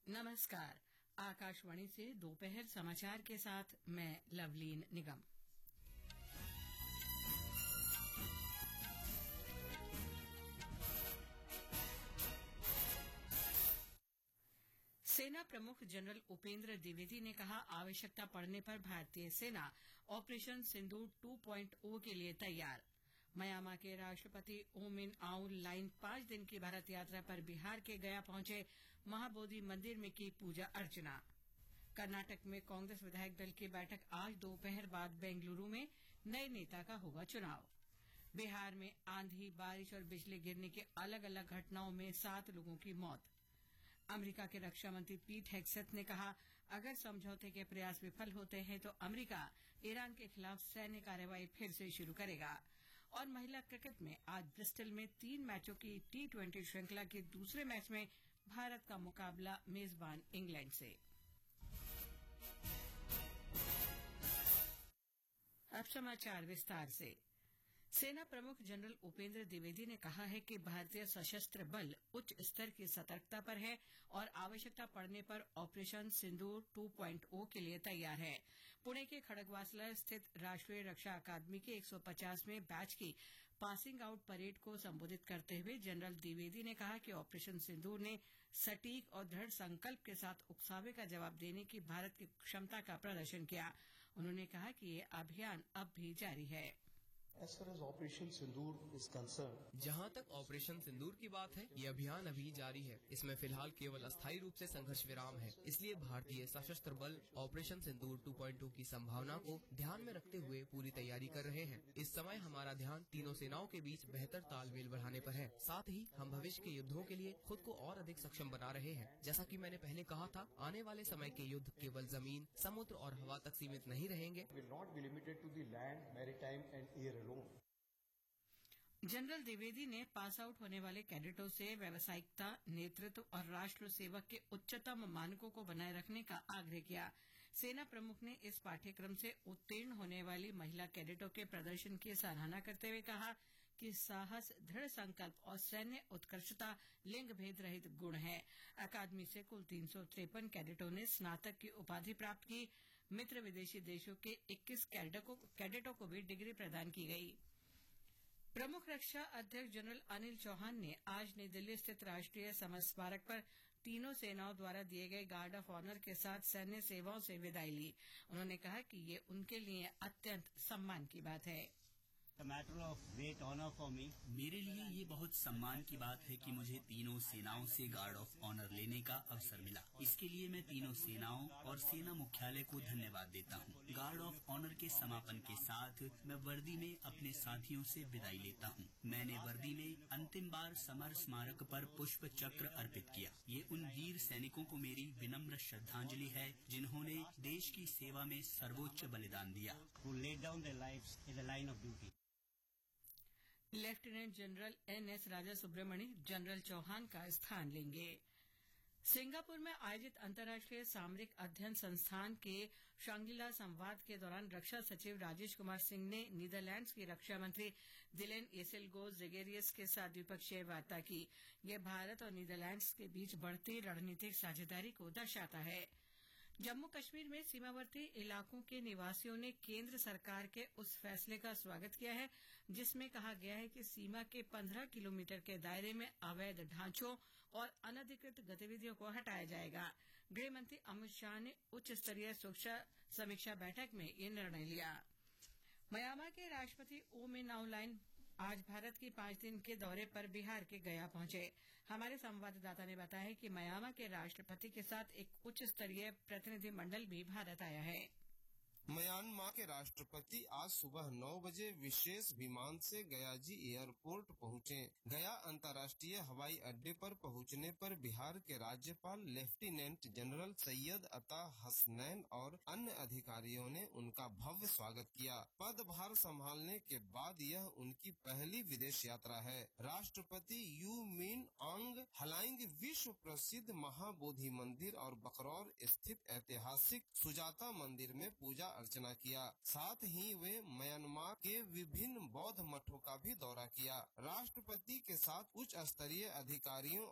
नमस्कार। आकाशवाणी से दोपहर समाचार के साथ मैं लवलीन निगम। सेना प्रमुख जनरल उपेंद्र द्विवेदी ने कहा, आवश्यकता पड़ने पर भारतीय सेना ऑपरेशन सिंदूर 2.0 के लिए तैयार। म्यांमार के राष्ट्रपति ऊ मिन आउंग लाइन 5 दिन की भारत यात्रा पर बिहार के गया पहुंचे, महाबोधि मंदिर में की पूजा अर्चना। कर्नाटक में कांग्रेस विधायक दल की बैठक आज दोपहर बाद बेंगलुरु में नए नेता का होगा चुनाव। बिहार में आंधी, बारिश और बिजली गिरने की अलग अलग घटनाओं में 7 लोगों की मौत। अमेरिका के रक्षा मंत्री पीट हेग्सेथ ने कहा, अगर समझौते के प्रयास विफल होते हैं तो अमेरिका ईरान के खिलाफ सैन्य कार्रवाई फिर से शुरू करेगा। और महिला क्रिकेट में आज ब्रिस्टल में 3 मैचों की T20 श्रृंखला के दूसरे मैच में भारत का मुकाबला मेजबान इंग्लैंड से। अब समाचार विस्तार से। सेना प्रमुख जनरल उपेंद्र द्विवेदी ने कहा है कि भारतीय सशस्त्र बल उच्च स्तर की सतर्कता पर है और आवश्यकता पड़ने पर ऑपरेशन सिंदूर 2.0 के लिए तैयार है। पुणे के खड़गवासला स्थित राष्ट्रीय रक्षा अकादमी के 150वें बैच की पासिंग आउट परेड को संबोधित करते हुए जनरल द्विवेदी ने कहा कि ऑपरेशन सिंदूर ने सटीक और दृढ़ संकल्प के साथ उकसावे का जवाब देने की भारत की क्षमता का प्रदर्शन किया। उन्होंने कहा कि ये अभियान अब भी जारी है। As far as Operation Sindoor is concerned, जहाँ तक ऑपरेशन सिंदूर की बात है, ये अभियान अभी जारी है। इसमें फिलहाल केवल अस्थायी रूप से संघर्ष विराम है। इसलिए भारतीय सशस्त्र बल ऑपरेशन सिंदूर 2.2 की संभावना को ध्यान में रखते हुए पूरी तैयारी कर रहे हैं। इस समय हमारा ध्यान तीनों सेनाओं के बीच बेहतर तालमेल बढ़ाने पर है। साथ ही हम भविष्य के युद्धों के लिए खुद को और अधिक सक्षम बना रहे हैं। जैसा कि मैंने पहले कहा था, आने वाले समय के युद्ध केवल जमीन, समुद्र और हवा तक सीमित नहीं रहेंगे। will not be limited to the land, maritime and air alone. General Dwivedi ने पास आउट होने वाले कैडेटों से व्यावसायिकता, नेतृत्व और राष्ट्र सेवक के उच्चतम मानकों को बनाए रखने का आग्रह किया। सेना प्रमुख ने इस पाठ्यक्रम से उत्तीर्ण होने वाली महिला कैडेटों के प्रदर्शन की सराहना करते हुए कहा कि साहस, दृढ़ संकल्प और सैन्य उत्कृष्टता लिंग भेद रहित गुण है। अकादमी से कुल 353 कैडेटों ने स्नातक की उपाधि प्राप्त की। मित्र विदेशी देशों के 21 कैडेटों को भी डिग्री प्रदान की गई। प्रमुख रक्षा अध्यक्ष जनरल अनिल चौहान ने आज नई दिल्ली स्थित राष्ट्रीय समर स्मारक पर तीनों सेनाओं द्वारा दिए गए गार्ड ऑफ ऑनर के साथ सैन्य सेवाओं से विदाई ली। उन्होंने कहा कि ये उनके लिए अत्यंत सम्मान की बात है। मेरे लिए ये बहुत सम्मान की बात है कि मुझे तीनों सेनाओं से गार्ड ऑफ ऑनर लेने का अवसर मिला। इसके लिए मैं तीनों सेनाओं और सेना मुख्यालय को धन्यवाद देता हूँ। गार्ड ऑफ ऑनर के समापन के साथ मैं वर्दी में अपने साथियों से विदाई लेता हूँ। मैंने वर्दी में अंतिम बार समर स्मारक पर पुष्प चक्र अर्पित किया। ये उन वीर सैनिकों को मेरी विनम्र श्रद्धांजलि है जिन्होंने देश की सेवा में सर्वोच्च बलिदान दिया। लेफ्टिनेंट जनरल NS राजा सुब्रमणि जनरल चौहान का स्थान लेंगे। सिंगापुर में आयोजित अंतर्राष्ट्रीय सामरिक अध्ययन संस्थान के शांग्री-ला संवाद के दौरान रक्षा सचिव राजेश कुमार सिंह ने नीदरलैंड्स की रक्षा मंत्री दिलेन येसेल्गो-ज़ेगेरियस के साथ द्विपक्षीय वार्ता की। यह भारत और नीदरलैंड्स के बीच बढ़ती रणनीतिक साझेदारी को दर्शाता है। जम्मू कश्मीर में सीमावर्ती इलाकों के निवासियों ने केंद्र सरकार के उस फैसले का स्वागत किया है जिसमें कहा गया है कि सीमा के 15 किलोमीटर के दायरे में अवैध ढांचों और अनधिकृत गतिविधियों को हटाया जाएगा। गृह मंत्री अमित शाह ने उच्च स्तरीय सुरक्षा समीक्षा बैठक में ये निर्णय लिया। म्यांमार के राष्ट्रपति ऊ मिन आउंग लाइन आज भारत की 5 दिन के दौरे पर बिहार के गया पहुंचे। हमारे संवाददाता ने बताया कि म्यांमार के राष्ट्रपति के साथ एक उच्च स्तरीय प्रतिनिधिमंडल भी भारत आया है। म्यांमार के राष्ट्रपति आज सुबह 9 बजे विशेष विमान से गयाजी एयरपोर्ट पहुंचे। गया अंतर्राष्ट्रीय हवाई अड्डे पर पहुंचने पर बिहार के राज्यपाल लेफ्टिनेंट जनरल सैयद अता हसनैन और अन्य अधिकारियों ने उनका भव्य स्वागत किया। पदभार संभालने के बाद यह उनकी पहली विदेश यात्रा है। राष्ट्रपति यू मिन आंग हलाइंग विश्व प्रसिद्ध महाबोधि मंदिर और बकरौर स्थित ऐतिहासिक सुजाता मंदिर में पूजा अर्चना किया। साथ ही वे म्यांमार के विभिन्न बौद्ध मठों का भी दौरा किया। राष्ट्रपति के साथ उच्च स्तरीय अधिकारियों